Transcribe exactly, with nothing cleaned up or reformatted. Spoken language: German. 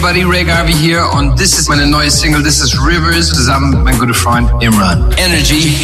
everybody, Ray Garvey hier und das ist meine neue Single, das ist Rivers, zusammen mit meinem guten Freund Imran. Energy.